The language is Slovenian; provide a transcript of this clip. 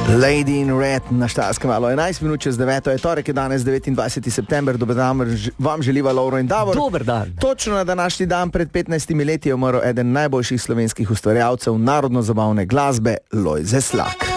Lady in Red na Štajerskem valu. 11 minut čez 9. je torek, je danes 29. september. Dober dan, vam želiva Lovro in Davor. Dober dan. Točno na današnji dan pred 15 leti je umrl eden najboljših slovenskih ustvarjalcev narodno-zabavne glasbe, Lojze Slak.